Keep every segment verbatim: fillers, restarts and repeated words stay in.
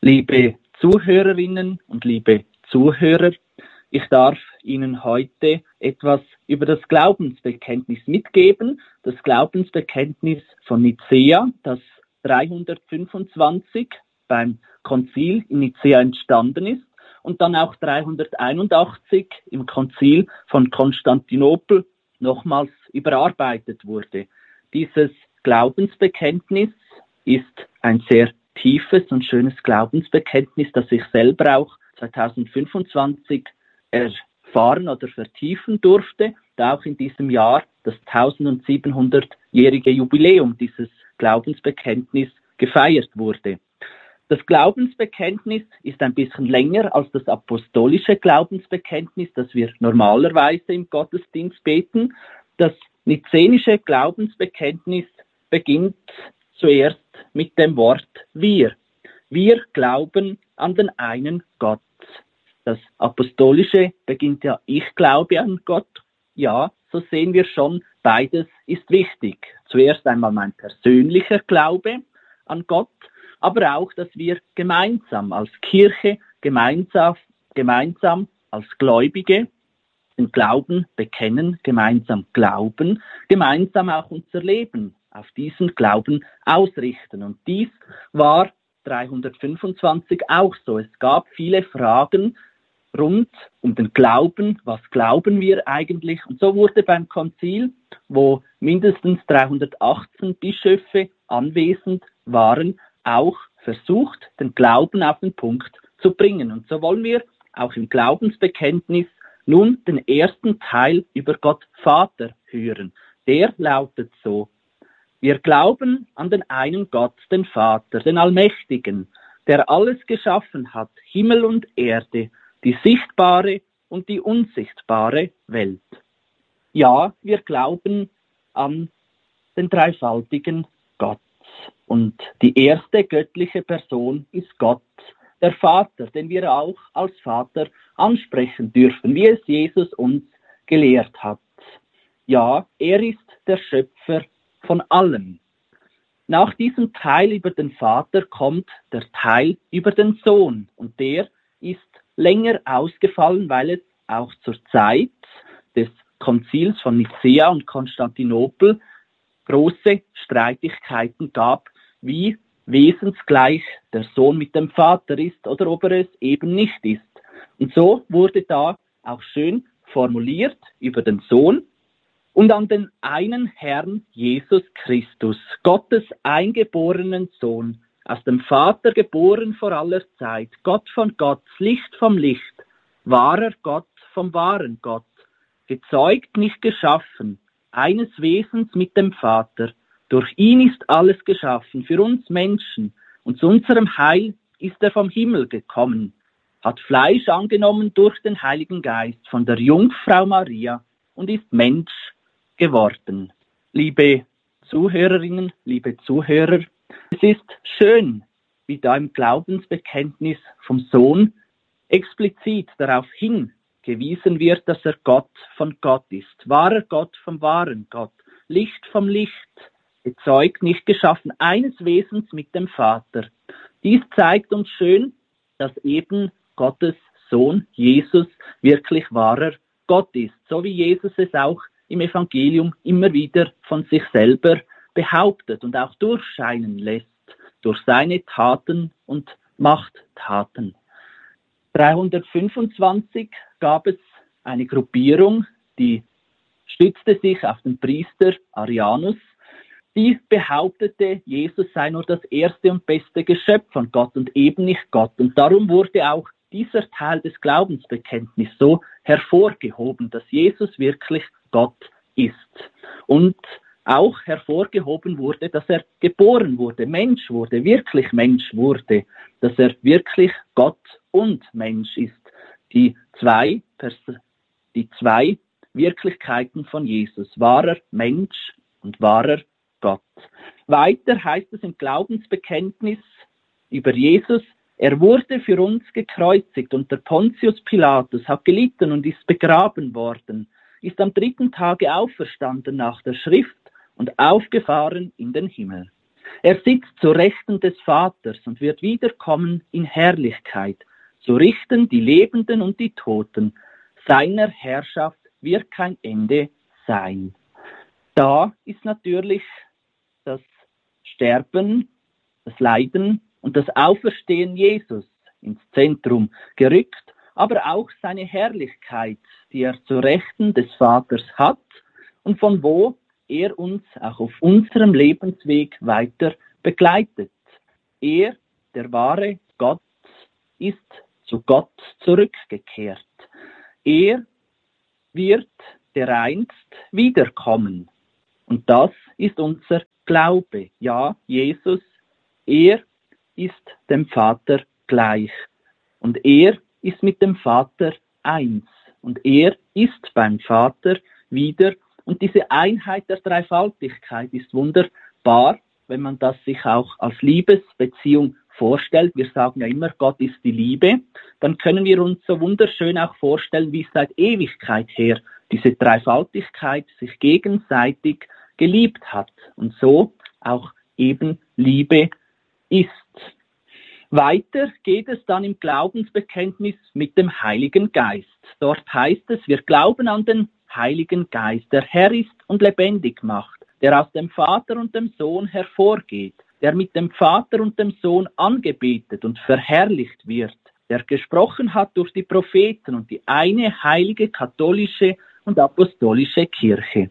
Liebe Zuhörerinnen und liebe Zuhörer, ich darf Ihnen heute etwas über das Glaubensbekenntnis mitgeben. Das Glaubensbekenntnis von Nicäa, das dreihundertfünfundzwanzig beim Konzil in Nicäa entstanden ist und dann auch dreihunderteinundachtzig im Konzil von Konstantinopel nochmals überarbeitet wurde. Dieses Glaubensbekenntnis ist ein sehr tiefes und schönes Glaubensbekenntnis, das ich selber auch zweitausendfünfundzwanzig erfahren oder vertiefen durfte, da auch in diesem Jahr das tausendsiebenhundertjährige Jubiläum dieses Glaubensbekenntnis gefeiert wurde. Das Glaubensbekenntnis ist ein bisschen länger als das apostolische Glaubensbekenntnis, das wir normalerweise im Gottesdienst beten. Das nizänische Glaubensbekenntnis beginnt zuerst mit dem Wort wir. Wir glauben an den einen Gott. Das apostolische beginnt ja, ich glaube an Gott. Ja, so sehen wir schon, beides ist wichtig. Zuerst einmal mein persönlicher Glaube an Gott, aber auch, dass wir gemeinsam als Kirche, gemeinsam, gemeinsam als Gläubige den Glauben bekennen, gemeinsam glauben, gemeinsam auch unser Leben auf diesen Glauben ausrichten. Und dies war dreihundertfünfundzwanzig auch so. Es gab viele Fragen rund um den Glauben. Was glauben wir eigentlich? Und so wurde beim Konzil, wo mindestens dreihundertachtzehn Bischöfe anwesend waren, auch versucht, den Glauben auf den Punkt zu bringen. Und so wollen wir auch im Glaubensbekenntnis nun den ersten Teil über Gott Vater hören. Der lautet so: Wir glauben an den einen Gott, den Vater, den Allmächtigen, der alles geschaffen hat, Himmel und Erde, die sichtbare und die unsichtbare Welt. Ja, wir glauben an den dreifaltigen Gott. Und die erste göttliche Person ist Gott, der Vater, den wir auch als Vater ansprechen dürfen, wie es Jesus uns gelehrt hat. Ja, er ist der Schöpfer von allem. Nach diesem Teil über den Vater kommt der Teil über den Sohn. Und der ist länger ausgefallen, weil es auch zur Zeit des Konzils von Nicäa und Konstantinopel große Streitigkeiten gab, wie wesensgleich der Sohn mit dem Vater ist oder ob er es eben nicht ist. Und so wurde da auch schön formuliert über den Sohn: Und an den einen Herrn Jesus Christus, Gottes eingeborenen Sohn, aus dem Vater geboren vor aller Zeit, Gott von Gott, Licht vom Licht, wahrer Gott vom wahren Gott, gezeugt, nicht geschaffen, eines Wesens mit dem Vater. Durch ihn ist alles geschaffen, für uns Menschen, und zu unserem Heil ist er vom Himmel gekommen, hat Fleisch angenommen durch den Heiligen Geist von der Jungfrau Maria und ist Mensch geworden. Liebe Zuhörerinnen, liebe Zuhörer, es ist schön, wie da im Glaubensbekenntnis vom Sohn explizit darauf hingewiesen wird, dass er Gott von Gott ist, wahrer Gott vom wahren Gott, Licht vom Licht, gezeugt, nicht geschaffen, eines Wesens mit dem Vater. Dies zeigt uns schön, dass eben Gottes Sohn Jesus wirklich wahrer Gott ist, so wie Jesus es auch im Evangelium immer wieder von sich selber behauptet und auch durchscheinen lässt durch seine Taten und Machttaten. dreihundertfünfundzwanzig gab es eine Gruppierung, die stützte sich auf den Priester Arianus. Die behauptete, Jesus sei nur das erste und beste Geschöpf von Gott und eben nicht Gott. Und darum wurde auch dieser Teil des Glaubensbekenntnisses so hervorgehoben, dass Jesus wirklich Gott ist. Und auch hervorgehoben wurde, dass er geboren wurde, Mensch wurde, wirklich Mensch wurde, dass er wirklich Gott und Mensch ist. Die zwei, die zwei Wirklichkeiten von Jesus, wahrer Mensch und wahrer Gott. Weiter heißt es im Glaubensbekenntnis über Jesus: Er wurde für uns gekreuzigt unter Pontius Pilatus, hat gelitten und ist begraben worden, ist am dritten Tage auferstanden nach der Schrift und aufgefahren in den Himmel. Er sitzt zu Rechten des Vaters und wird wiederkommen in Herrlichkeit, zu richten die Lebenden und die Toten. Seiner Herrschaft wird kein Ende sein. Da ist natürlich das Sterben, das Leiden und das Auferstehen Jesus ins Zentrum gerückt, aber auch seine Herrlichkeit, die er zu Rechten des Vaters hat und von wo er uns auch auf unserem Lebensweg weiter begleitet. Er, der wahre Gott, ist zu Gott zurückgekehrt. Er wird dereinst wiederkommen. Und das ist unser Glaube. Ja, Jesus, er ist dem Vater gleich. Und er ist mit dem Vater eins. Und er ist beim Vater wieder. Und diese Einheit der Dreifaltigkeit ist wunderbar, wenn man das sich auch als Liebesbeziehung vorstellt. Wir sagen ja immer, Gott ist die Liebe. Dann können wir uns so wunderschön auch vorstellen, wie es seit Ewigkeit her diese Dreifaltigkeit sich gegenseitig geliebt hat. Und so auch eben Liebe ist. Weiter geht es dann im Glaubensbekenntnis mit dem Heiligen Geist. Dort heißt es, wir glauben an den Heiligen Geist, der Herr ist und lebendig macht, der aus dem Vater und dem Sohn hervorgeht, der mit dem Vater und dem Sohn angebetet und verherrlicht wird, der gesprochen hat durch die Propheten und die eine heilige katholische und apostolische Kirche.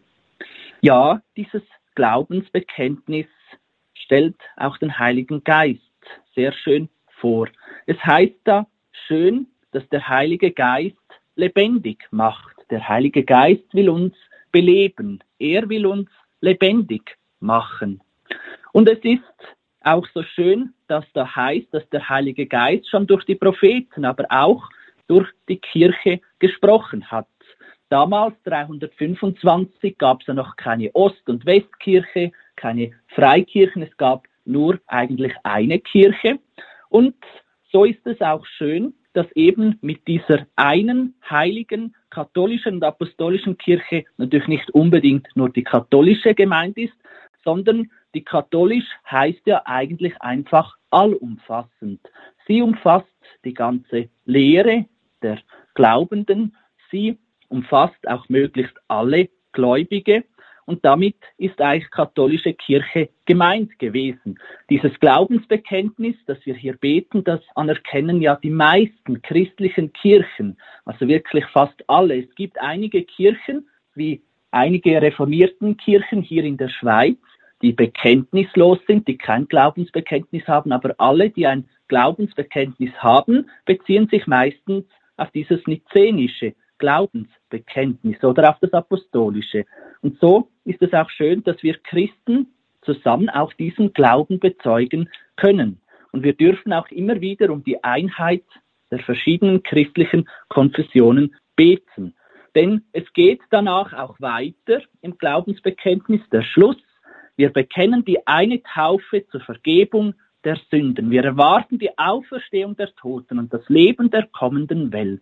Ja, dieses Glaubensbekenntnis stellt auch den Heiligen Geist sehr schön vor. Es heißt da schön, dass der Heilige Geist lebendig macht. Der Heilige Geist will uns beleben. Er will uns lebendig machen. Und es ist auch so schön, dass da heißt, dass der Heilige Geist schon durch die Propheten, aber auch durch die Kirche gesprochen hat. Damals, dreihundertfünfundzwanzig, gab es ja noch keine Ost- und Westkirche, keine Freikirchen, es gab nur eigentlich eine Kirche. Und so ist es auch schön, dass eben mit dieser einen heiligen katholischen und apostolischen Kirche natürlich nicht unbedingt nur die katholische gemeint ist, sondern die katholisch heißt ja eigentlich einfach allumfassend. Sie umfasst die ganze Lehre der Glaubenden, sie umfasst auch möglichst alle Gläubige. Und damit ist eigentlich katholische Kirche gemeint gewesen. Dieses Glaubensbekenntnis, das wir hier beten, das anerkennen ja die meisten christlichen Kirchen, also wirklich fast alle. Es gibt einige Kirchen, wie einige reformierten Kirchen hier in der Schweiz, die bekenntnislos sind, die kein Glaubensbekenntnis haben, aber alle, die ein Glaubensbekenntnis haben, beziehen sich meistens auf dieses nizenische Glaubensbekenntnis oder auf das apostolische. Und so ist es auch schön, dass wir Christen zusammen auch diesen Glauben bezeugen können. Und wir dürfen auch immer wieder um die Einheit der verschiedenen christlichen Konfessionen beten. Denn es geht danach auch weiter im Glaubensbekenntnis, der Schluss. Wir bekennen die eine Taufe zur Vergebung der Sünden. Wir erwarten die Auferstehung der Toten und das Leben der kommenden Welt.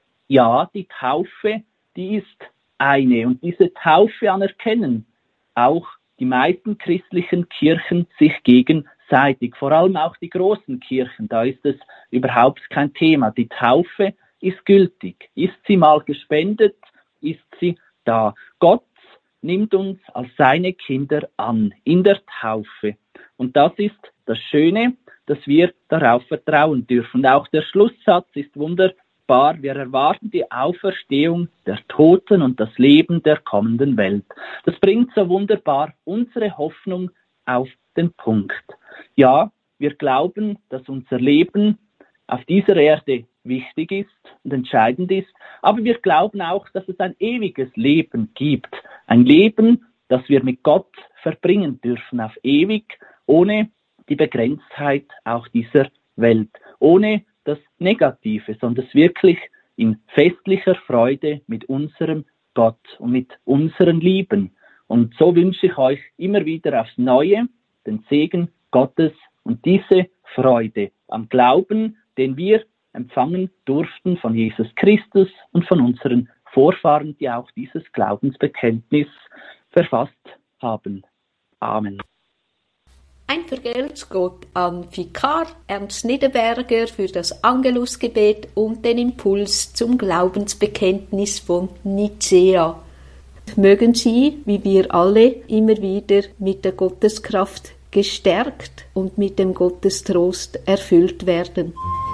Ja, die Taufe, die ist eine. Und diese Taufe anerkennen auch die meisten christlichen Kirchen sich gegenseitig. Vor allem auch die großen Kirchen. Da ist es überhaupt kein Thema. Die Taufe ist gültig. Ist sie mal gespendet, ist sie da. Gott nimmt uns als seine Kinder an in der Taufe. Und das ist das Schöne, dass wir darauf vertrauen dürfen. Und auch der Schlusssatz ist wunderbar. Wir erwarten die Auferstehung der Toten und das Leben der kommenden Welt. Das bringt so wunderbar unsere Hoffnung auf den Punkt. Ja, wir glauben, dass unser Leben auf dieser Erde wichtig ist und entscheidend ist, aber wir glauben auch, dass es ein ewiges Leben gibt. Ein Leben, das wir mit Gott verbringen dürfen, auf ewig, ohne die Begrenztheit auch dieser Welt, ohne das Negative, sondern es wirklich in festlicher Freude mit unserem Gott und mit unseren Lieben. Und so wünsche ich euch immer wieder aufs Neue den Segen Gottes und diese Freude am Glauben, den wir empfangen durften von Jesus Christus und von unseren Vorfahren, die auch dieses Glaubensbekenntnis verfasst haben. Amen. Ein Vergelt's an Vikar Ernst Niederberger für das Angelusgebet und den Impuls zum Glaubensbekenntnis von Nicäa. Mögen Sie, wie wir alle, immer wieder mit der Gotteskraft gestärkt und mit dem Gottestrost erfüllt werden.